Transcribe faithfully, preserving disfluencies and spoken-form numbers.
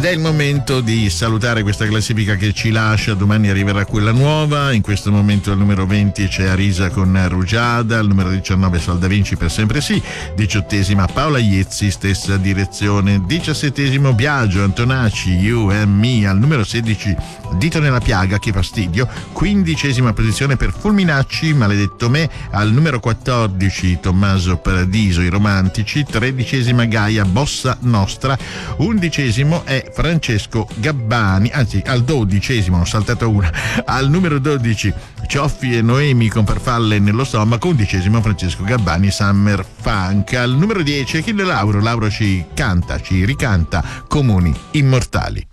Ed è il momento di salutare questa classifica che ci lascia, domani arriverà quella nuova. In questo momento al numero venti c'è Arisa con Rugiada, al numero diciannove Salda Vinci per sempre sì, diciottesima Paola Iezzi, stessa direzione, diciassettesimo Biagio Antonacci, You and Me, al numero sedici Dito nella piaga, che fastidio, quindicesima posizione per Fulminacci, Maledetto me, al numero quattordici Tommaso Paradiso, I Romantici, tredicesima Gaia, Bossa Nostra, undicesimo è Francesco Gabbani, anzi al dodicesimo, ho saltato una, al numero dodici Cioffi e Noemi con Farfalle nello stomaco, undicesimo Francesco Gabbani, Summer Funk, al numero dieci Achille Lauro, Lauro ci canta, ci ricanta Comuni Immortali.